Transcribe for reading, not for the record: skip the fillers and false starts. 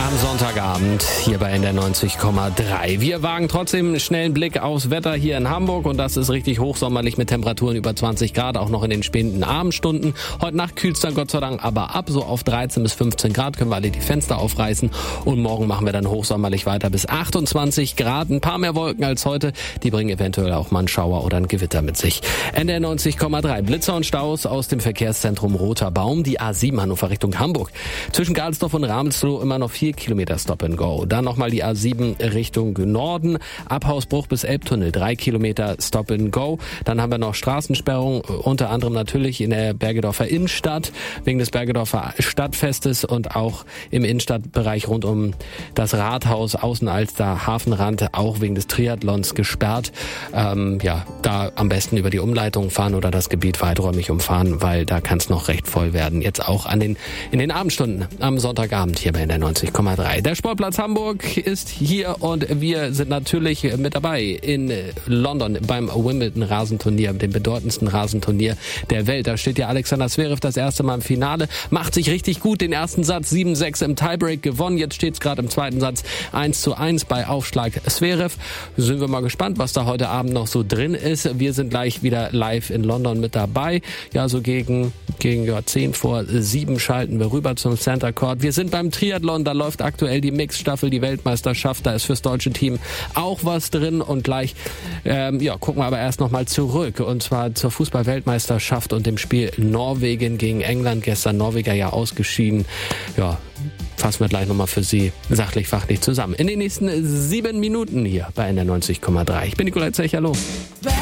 am Sonntagabend hier bei NDR 90,3. Wir wagen trotzdem einen schnellen Blick aufs Wetter hier in Hamburg und das ist richtig hochsommerlich mit Temperaturen über 20 Grad, auch noch in den späten Abendstunden. Heute Nacht kühlt es dann Gott sei Dank aber ab, so auf 13 bis 15 Grad können wir alle die Fenster aufreißen und morgen machen wir dann hochsommerlich weiter bis 28 Grad. Ein paar mehr Wolken als heute, die bringen eventuell auch mal einen Schauer oder ein Gewitter mit sich. NDR 90,3. Blitzer und Staus aus dem Verkehrszentrum Roter Baum, die A7 Hannover Richtung Hamburg. Zwischen Galsdorf und Ramelsloh immer noch 4 Kilometer Stop and Go. Dann nochmal die A7 Richtung Norden, ab Hausbruch bis Elbtunnel 3 Kilometer Stop and Go. Dann haben wir noch Straßensperrungen, unter anderem natürlich in der Bergedorfer Innenstadt wegen des Bergedorfer Stadtfestes und auch im Innenstadtbereich rund um das Rathaus, Außenalster, Hafenrand, auch wegen des Triathlons gesperrt. Da am besten über die Umleitung fahren oder das Gebiet weiträumig umfahren, weil da kann es noch recht voll werden. Jetzt auch in den Abendstunden am Sonntagabend hier bei NDR 90,3. Der Sportplatz Hamburg ist hier und wir sind natürlich mit dabei in London beim Wimbledon Rasenturnier, dem bedeutendsten Rasenturnier der Welt. Da steht ja Alexander Zverev das erste Mal im Finale, macht sich richtig gut, den ersten Satz 7-6 im Tiebreak gewonnen. Jetzt steht es gerade im zweiten Satz 1:1 bei Aufschlag Zverev. Sind wir mal gespannt, was da heute Abend noch so drin ist. Wir sind gleich wieder live in London mit dabei. Ja, so gegen 7:10 schalten wir rüber zum Center Court. Wir sind beim Triathlon, da läuft aktuell die Mixstaffel, die Weltmeisterschaft. Da ist fürs deutsche Team auch was drin und gleich gucken wir aber erst nochmal zurück und zwar zur Fußball-Weltmeisterschaft und dem Spiel Norwegen gegen England. Gestern Norweger ja ausgeschieden. Ja, fassen wir gleich nochmal für Sie sachlich-fachlich zusammen. In den nächsten 7 Minuten hier bei NDR 90,3. Ich bin Nikolai Zech, hallo.